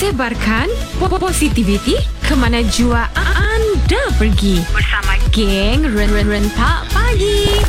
Tebarkan positivity ke mana jua anda pergi bersama geng Rentak Pagi.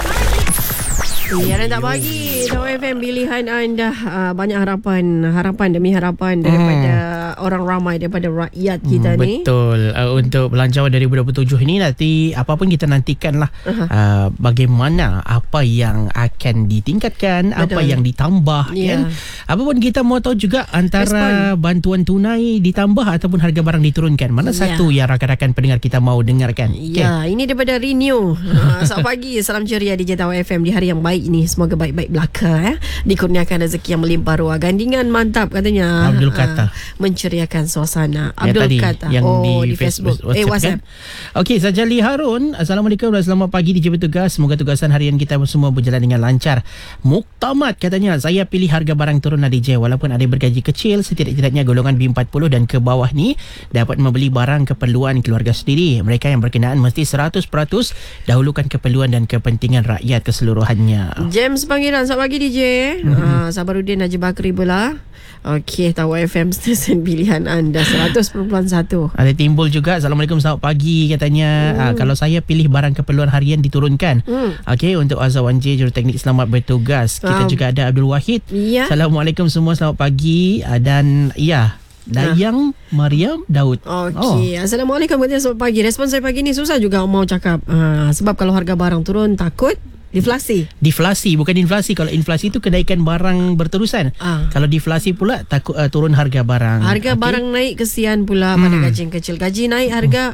Ya, Rentak Pagi Tau FM pilihan anda. Banyak harapan demi harapan daripada orang ramai, daripada rakyat kita ni. Betul. Untuk Belanjawan 2027 ini nanti apa pun kita nantikan lah. Bagaimana, apa yang akan ditingkatkan, Betul. apa yang ditambah kan. Apa pun kita mau tahu juga antara bantuan tunai ditambah ataupun harga barang diturunkan. Mana satu yang rakan-rakan pendengar kita mau dengarkan? Ya, ini daripada Renew. Selamat pagi, salam ceria di Tau FM di hari yang baik ini. Semoga baik-baik belaka. Dikurniakan rezeki yang melimpah ruah. Gandingan mantap katanya. Abdul kata menceriakan suasana. Yang Abdul tadi, kata yang di Facebook, WhatsApp. Kan? Okey, Sajali Harun, Assalamualaikum dan selamat pagi di bertugas. Semoga tugasan harian kita semua berjalan dengan lancar. Muktamad katanya, saya pilih harga barang turun lah DJ. Walaupun ada bergaji kecil, setidak-tidaknya golongan B40 dan ke bawah ni dapat membeli barang keperluan keluarga sendiri. Mereka yang berkenaan mesti 100% dahulukan keperluan dan kepentingan rakyat keseluruhannya. James Pangiran, selamat pagi DJ. Sabaruddin Haji Bakri pula. Okey, Tau FM stesen pilihan anda 100.1. Ada timbul juga, Assalamualaikum, selamat pagi katanya. Kalau saya pilih barang keperluan harian diturunkan. Okey, untuk Azwan J, Juruteknik selamat bertugas. Kita juga ada Abdul Wahid. Assalamualaikum semua, selamat pagi. Dan Dayang Mariam Daud. Okey, Assalamualaikum, selamat pagi. Respon saya pagi ni susah juga mau cakap. Sebab kalau harga barang turun takut deflasi, bukan inflasi. Kalau inflasi itu kenaikan barang berterusan. Kalau deflasi pula takut turun harga barang. Barang naik, kesian pula pada gaji yang kecil. Gaji naik,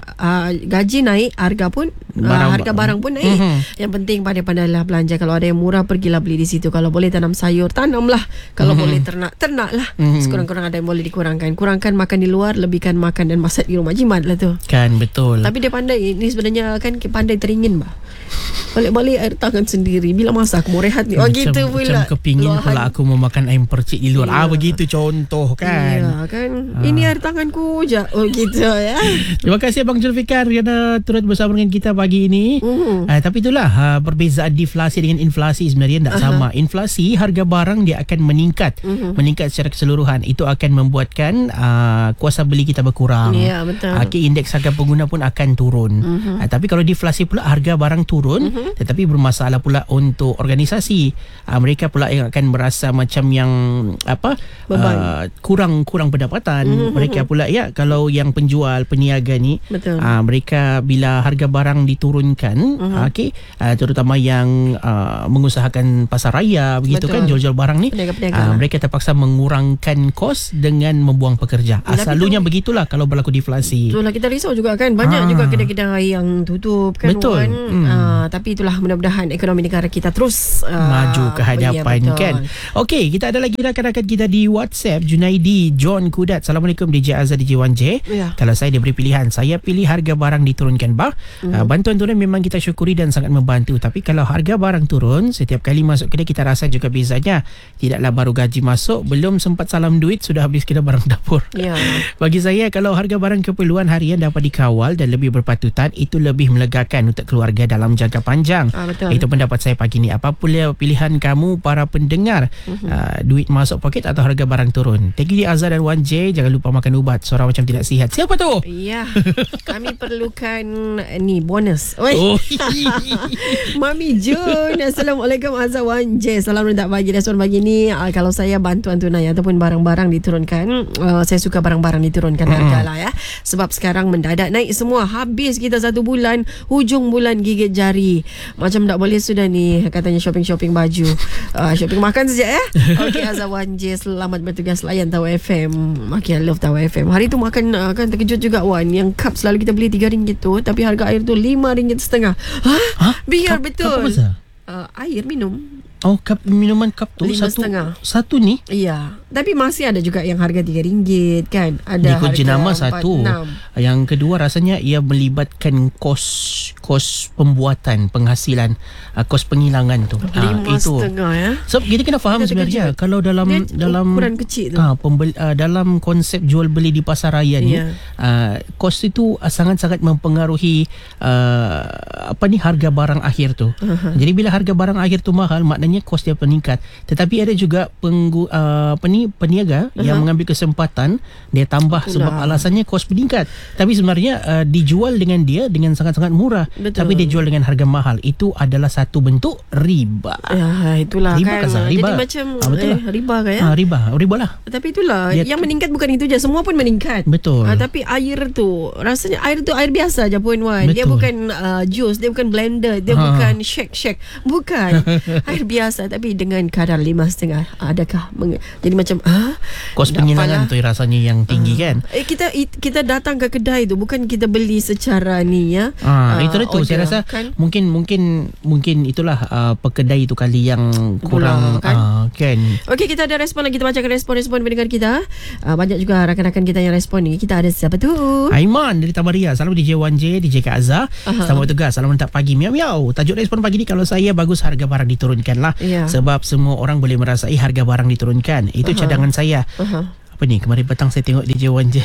gaji naik, harga pun harga barang pun naik. Yang penting pandai-pandailah belanja. Kalau ada yang murah, pergilah beli di situ. Kalau boleh tanam sayur, tanamlah. Kalau boleh ternaklah. Sekurang-kurang ada yang boleh dikurangkan. Kurangkan makan di luar, lebihkan makan dan masak di rumah. Jimat lah tu. Kan, betul. Tapi dia pandai. Ini sebenarnya kan pandai teringin bah. Balik-balik air tangan sendiri. Bila masa aku mau rehat ni. Gitu pula. Macam kepingin pula aku mau makan ayam percik di luar. Begitu contoh kan. Ya kan. Ini air tanganku je. Gitu ya. Terima kasih Abang Zulfikar kerana turut bersama dengan kita pagi ini. Tapi itulah perbezaan deflasi dengan inflasi sebenarnya tak sama. Inflasi, harga barang dia akan meningkat. Meningkat secara keseluruhan. Itu akan membuatkan kuasa beli kita berkurang. Ya, betul. Indeks harga pengguna pun akan turun. Tapi kalau deflasi pula, harga barang turun, tetapi bermasalah pula untuk organisasi. Mereka pula yang akan merasa macam yang kurang pendapatan. Mereka pula kalau yang penjual, peniaga ni, mereka bila harga barang diturunkan, terutama yang mengusahakan pasar raya begitu kan, jual-jual barang ni, mereka terpaksa mengurangkan kos dengan membuang pekerja. Selalunya begitulah kalau berlaku deflasi. Itulah kita risau juga kan. Banyak juga kedai-kedai yang tutup kan. Betul. Tapi itulah, mudah-mudahan ekonomi negara kita terus maju ke hadapan kan. Okey, kita ada lagi rakan-rakan kita di WhatsApp. Junaidi John Kudat, Assalamualaikum DJ Azhar, DJ 1J. Kalau saya diberi pilihan, saya pilih harga barang diturunkan bah. Bantuan turun memang kita syukuri dan sangat membantu. Tapi kalau harga barang turun, setiap kali masuk kedai kita rasa juga bezanya. Tidaklah baru gaji masuk, belum sempat salam duit sudah habis kena barang dapur. Bagi saya, kalau harga barang keperluan harian dapat dikawal dan lebih berpatutan, itu lebih melegakan untuk keluarga dalam jangka panjang. Itu pendapat saya pagi ni. Apa pula pilihan kamu para pendengar? Duit masuk poket atau harga barang turun? Thank you Azhar dan 1J. Jangan lupa makan ubat, suara macam tidak sihat. Siapa tu? Ya, kami perlukan ni bonus. Mami Jun, Assalamualaikum Azhar 1J. Salam rentak pagi. Respon pagi ni, kalau saya bantuan tunai ataupun barang-barang diturunkan, saya suka barang-barang diturunkan harga lah ya. Sebab sekarang mendadak naik semua. Habis kita 1 bulan, hujung bulan gigit jari. Macam tak boleh sudah ni katanya shopping baju. Shopping makan saja ya. Okey, Azhar 1J, selamat bertugas layan Tau FM. I love Tau FM. Hari tu makan kan terkejut juga Wan. Yang cup selalu kita beli RM3 tu, tapi harga air tu RM5.50. Biar betul. Air minum. Cup minuman cup tu satu ni. Ya. Tapi masih ada juga yang harga RM3 kan. Ada ikut jenama harga satu. 4, 6. Yang kedua rasanya ia melibatkan kos pembuatan, penghasilan, kos penghilangan tu. RM5.50 ya. So kita kena faham sebenarnya kalau dalam ukuran kecil tu. Dalam konsep jual beli di pasar raya ni, kos itu sangat-sangat mempengaruhi harga barang akhir tu. Jadi bila harga barang akhir tu mahal, maknanya kos dia meningkat. Tetapi ada juga ni peniaga yang mengambil kesempatan, dia tambah sebab alasannya kos meningkat. Tapi sebenarnya dijual dengan dia dengan sangat-sangat murah. Betul. Tapi dia jual dengan harga mahal. Itu adalah satu bentuk riba. Ya, itulah Riba kan. kan, riba. Jadi macam Betul lah. riba kan ya? Riba lah. Tapi itulah Dia yang meningkat bukan itu je, semua pun meningkat. Betul. Tapi air tu rasanya air biasa je pun Wan. Dia Betul. bukan juice, dia bukan blender, dia bukan shake. Bukan. Air biasa tapi dengan kadar 5.5. Adakah jadi macam Kos penyilangan tu rasanya yang tinggi kan. Kita datang ke kedai tu bukan kita beli secara ni ya. Itu tu saya rasa kan? mungkin itulah pekedai itu kali yang kurang Itulah, kan. Okey, kita ada respon lagi. Kita bacakan respon-respon pendengar kita. Banyak juga rakan-rakan kita yang respon ni. Kita ada siapa tu? Aiman dari Tamaria. Salam DJ 1J, DJ Kak Azhar. Selamat bertugas. Salam mentak pagi. Miau-miau. Tajuk respon pagi ni, kalau saya bagus harga barang diturunkan lah. Sebab semua orang boleh merasai harga barang diturunkan. Itu cadangan saya. Apa ni? Kemarin petang saya tengok DJ 1J.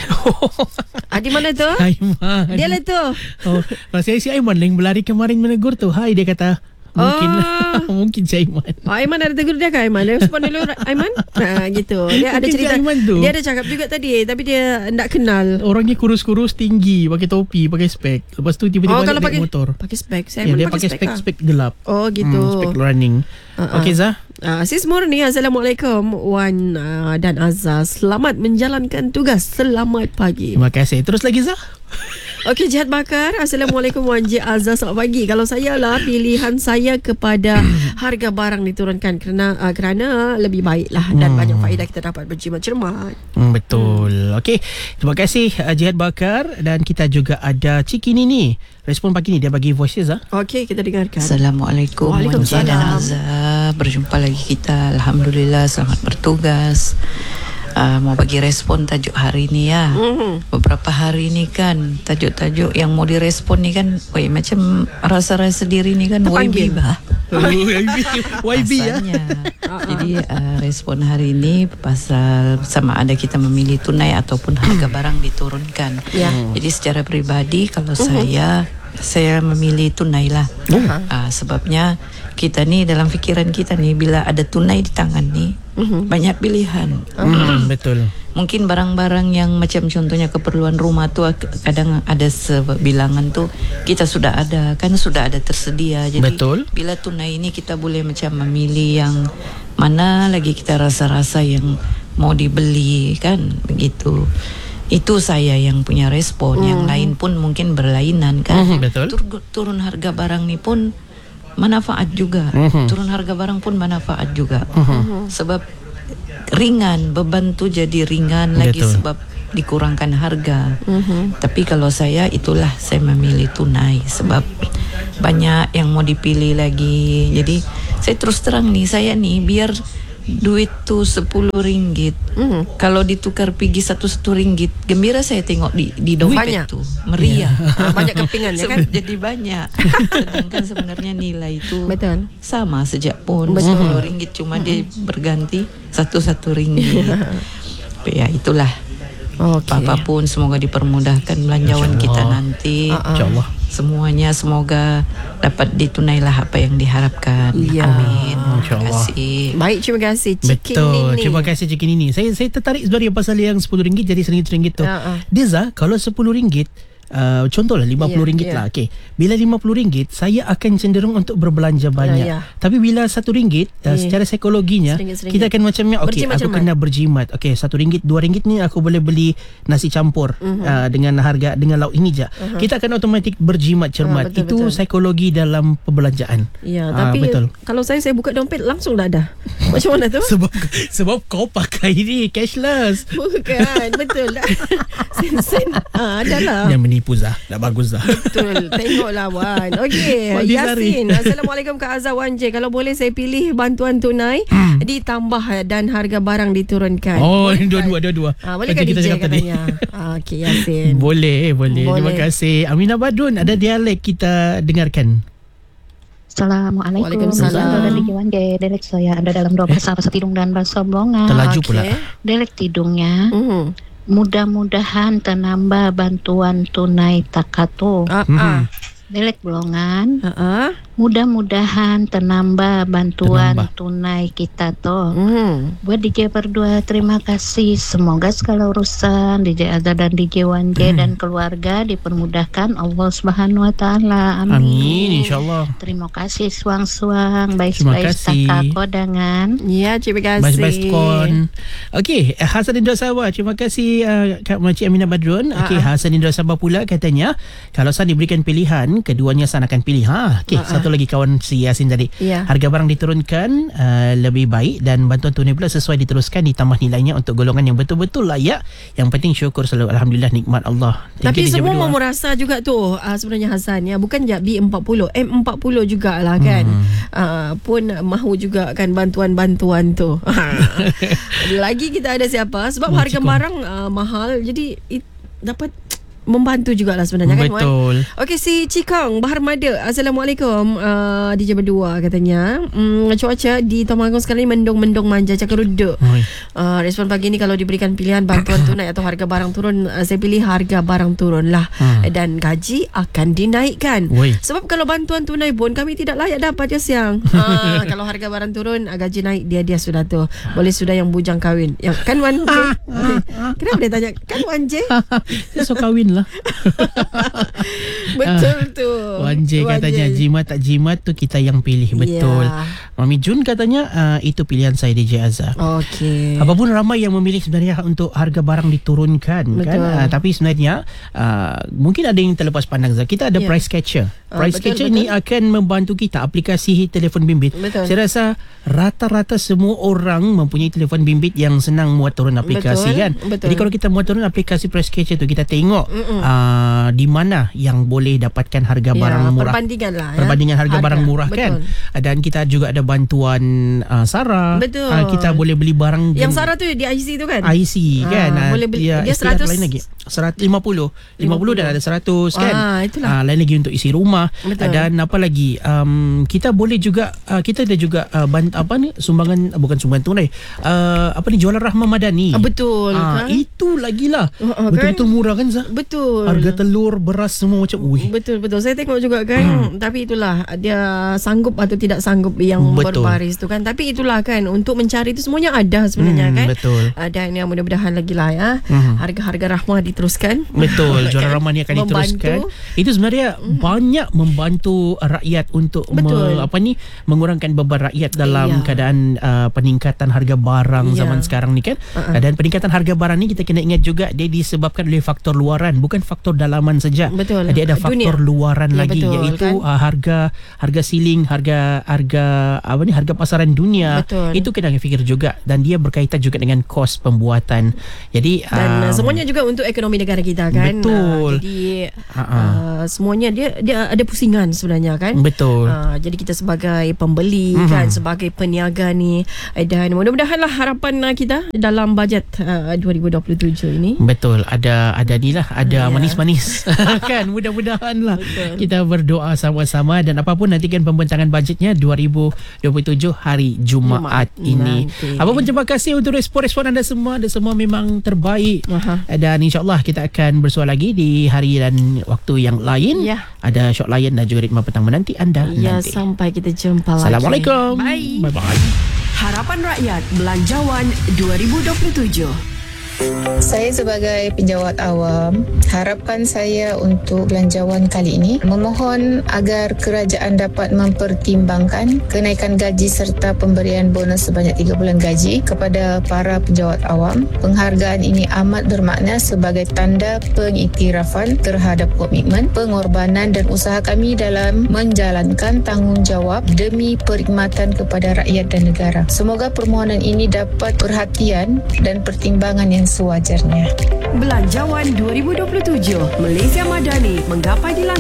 Di mana tu? Aiman. Dia lah tu. Saya si Aiman yang berlari kemarin menegur tu. Hai, dia kata mungkin mungkin si Aiman. Aiman ada tegur dia kan Aiman? Respon dulu Aiman. Gitu. Dia ada Mungkin cerita. si Aiman tu. Dia ada cakap juga tadi, tapi dia tak kenal. Orangnya kurus-kurus, tinggi, pakai topi, pakai spek. Lepas tu tiba-tiba kalau naik motor. Pakai spek. Dia pakai spek gelap. Oh gitu. Spek running. Okey Zah. Sis Murni, Assalamualaikum Wan dan Azhar. Selamat menjalankan tugas. Selamat pagi. Terima kasih. Terus lagi Zah. Okey, Jihad Bakar. Assalamualaikum Wan J. Azhar. Selamat pagi. Kalau saya lah, pilihan saya kepada harga barang diturunkan kerana lebih baik lah dan banyak faedah kita dapat berjimat cermat. Betul. Okey. Terima kasih Jihad Bakar. Dan kita juga ada Ciki Nini. Respon pagi ni dia bagi voices Okey, kita dengarkan. Assalamualaikum. Waalaikumsalam. Wan J dan Azhar. Berjumpa lagi kita. Alhamdulillah, selamat bertugas. Mau bagi respon tajuk hari ni ya. Beberapa hari ni kan tajuk-tajuk yang mau direspon ni kan macam rasa-rasa diri ni kan YB bah. YB ya. Jadi respon hari ini pasal sama ada kita memilih tunai ataupun harga barang diturunkan. Jadi secara pribadi kalau saya memilih tunai lah. Sebabnya kita ni dalam fikiran kita ni bila ada tunai di tangan ni banyak pilihan. Betul. Mungkin barang-barang yang macam contohnya keperluan rumah tu kadang ada sebilangan tu kita sudah ada tersedia. Jadi betul. Bila tunai ini kita boleh macam memilih yang mana lagi kita rasa-rasa yang mau dibeli kan begitu. Itu saya yang punya respon. Yang lain pun mungkin berlainan kan. Betul. Turun harga barang ni pun manfaat juga. Turun harga barang pun manfaat juga. Sebab ringan, beban tu jadi ringan lagi sebab dikurangkan harga. Tapi kalau saya itulah saya memilih tunai sebab banyak yang mau dipilih lagi. Jadi saya terus terang nih, saya nih biar duit tu RM10 kalau ditukar pergi RM1 gembira saya tengok di dompet tu meriah. Banyak kepingannya kan. Jadi banyak. Sedangkan sebenarnya nilai itu sama sejak pun RM10 cuma dia berganti RM1. Ya itulah. Apapun semoga dipermudahkan belanjawan kita nanti. InsyaAllah. Semuanya semoga dapat ditunailah apa yang diharapkan. Amin. Terima kasih. Baik, terima kasih Ciki Betul. Nini. Terima kasih Ciki Nini. Saya tertarik sebenarnya pasal yang RM10 jadi RM100 tu. Deza, kalau RM10 contohlah RM50 lah. Okey. Bila RM50 saya akan cenderung untuk berbelanja banyak. Tapi bila RM1 secara psikologinya kita akan macam okey aku kena berjimat. Okey, RM1 RM2 ni aku boleh beli nasi campur dengan harga dengan lauk ini je. Kita akan automatik berjimat cermat. Itu psikologi dalam perbelanjaan. Ya, tapi kalau saya buka dompet langsung dah ada. Macam mana tu? Sebab kau pakai ni cashless. Bukan, betul tak? Sen adalah. Yang menipu Zah. Dah bagus Zah. Betul. Tengoklah Wan. Okey, Yasin. Assalamualaikum Kak Azhar Wan J. Kalau boleh saya pilih bantuan tunai ditambah dan harga barang diturunkan. Dua-dua. Boleh kan DJ katanya? Okey, Yasin. Boleh. Terima kasih. Aminah Badrun, ada dialek kita dengarkan. Assalamualaikum. Waalaikumsalam. Delek saya ada dalam dua bahasa tidung dan bahasa Blongan. Terlaju pula. Delek tidungnya. Mudah-mudahan tenambah bantuan tunai takato. Delek Blongan. mudah-mudahan tenambah bantuan tunai kita tuh. Buat DJ berdua terima kasih. Semoga segala urusan DJ Azhar dan DJ Wanje dan keluarga dipermudahkan Allah Subhanahu Wa Taala. Amin, insyaallah. Terima kasih suang-suang. Baik-baik setakat kodangan. Ya, terima kasih. Baik-baik kon. Okey, Hasan Indra Sabah. Terima kasih Kak Makcik Aminah Badrun. Okey, Hasan Indra Sabah pula katanya kalau San diberikan pilihan, keduanya San akan pilih. Okey, satu lagi kawan si Yasin tadi. Harga barang diturunkan lebih baik dan bantuan tunai pula sesuai diteruskan ditambah nilainya untuk golongan yang betul-betul layak. Yang penting syukur selalu, alhamdulillah, nikmat Allah. Tapi semua mau merasa juga tu sebenarnya Hasan ya, bukan je B40, M40 jugalah kan. Pun mahu juga kan bantuan-bantuan tu. Lagi kita ada siapa sebab harga barang mahal, jadi dapat membantu jugalah sebenarnya kan. Betul. Okey, si Cikong Bahar Mada. Assalamualaikum. DJ berdua katanya cuaca di Temanggung sekarang ni mendung-mendung manja cakap ruduk. Respon pagi ni kalau diberikan pilihan bantuan tunai atau harga barang turun, saya pilih harga barang turun lah. Dan gaji akan dinaikkan. Sebab kalau bantuan tunai pun kami tidak layak dapat ya siang. Kalau harga barang turun, gaji naik, dia sudah tu. Boleh sudah yang bujang kahwin. Yang kan Wan J? Kenapa dia tanya kan Wan J? Dia so kahwin lah. Betul tu. Wan J katanya jimat tak jimat tu kita yang pilih. Betul. Mami Jun katanya itu pilihan saya DJ Azhar. Okey. Apapun ramai yang memilih sebenarnya untuk harga barang diturunkan. Betul. Kan. Tapi sebenarnya mungkin ada yang terlepas pandang. Kita ada price catcher. Price catcher ni akan membantu kita, aplikasi telefon bimbit. Saya rasa rata-rata semua orang mempunyai telefon bimbit yang senang muat turun aplikasi kan. Jadi kalau kita muat turun aplikasi price catcher tu, kita tengok di mana yang boleh dapatkan harga barang murah. Perbandingan lah. Perbandingan harga barang murah kan. Dan kita juga ada bantuan SARA. Kita boleh beli barang. Yang SARA tu di IC tu kan? IC kan. Boleh beli. Dia 100 lain lagi. 150 dan ada 100 kan. Itulah. Lain lagi untuk isi rumah. Dan apa lagi, kita boleh juga kita ada juga sumbangan, bukan sumbangan tunai, jualan rahmah madani. Betul. Itu lagilah betul-betul murah kan Zah? Betul. Harga telur, beras semua macam betul. Saya tengok juga kan. Tapi itulah, dia sanggup atau tidak sanggup yang berbaris tu kan. Tapi itulah kan, untuk mencari tu semuanya ada sebenarnya kan. Betul. Dan yang mudah-mudahan lagi lah ya, harga-harga rahmah diteruskan. Betul. Jualan rahmah ni akan diteruskan. Itu sebenarnya banyak membantu rakyat untuk mengurangkan beban rakyat dalam keadaan peningkatan harga barang zaman sekarang ni kan. Dan peningkatan harga barang ni kita kena ingat juga dia disebabkan oleh faktor luaran, bukan faktor dalaman saja. Dia ada faktor luaran lagi, iaitu kan? harga siling, harga pasaran dunia. Itu kena fikir juga, dan dia berkaitan juga dengan kos pembuatan. Jadi dan semuanya juga untuk ekonomi negara kita kan. Betul. Jadi semuanya dia ada pusingan sebenarnya kan. Betul. Jadi kita sebagai pembeli kan, sebagai peniaga ni, dan mudah-mudahanlah harapan kita dalam bajet 2027 ini. Betul. Ada ni lah, ada manis-manis kan. Mudah-mudahan lah. Kita berdoa sama-sama, dan apapun nantikan pembentangan bajetnya 2027 hari Jumaat ini. Apapun, terima kasih untuk respon-respon anda semua. Anda semua memang terbaik. Dan insyaAllah kita akan bersua lagi di hari dan waktu yang lain. Ada Syok Layan dan juga Ritma Petang menanti anda nanti. Sampai kita jumpa lagi. Assalamualaikum. Bye-bye. Harapan Rakyat Belanjawan 2027. Saya sebagai penjawat awam, harapan saya untuk belanjawan kali ini memohon agar kerajaan dapat mempertimbangkan kenaikan gaji serta pemberian bonus sebanyak 3 bulan gaji kepada para penjawat awam. Penghargaan ini amat bermakna sebagai tanda pengiktirafan terhadap komitmen, pengorbanan dan usaha kami dalam menjalankan tanggungjawab demi perkhidmatan kepada rakyat dan negara. Semoga permohonan ini dapat perhatian dan pertimbangan yang sewajarnya. Belanjawan 2027, Malaysia Madani menggapai di